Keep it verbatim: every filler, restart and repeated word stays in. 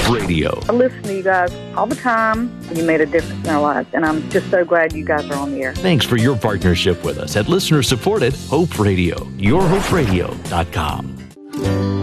Radio. I listen to you guys all the time. You made a difference in our lives, and I'm just so glad you guys are on the air. Thanks for your partnership with us at listener-supported Hope Radio, your hope radio dot com.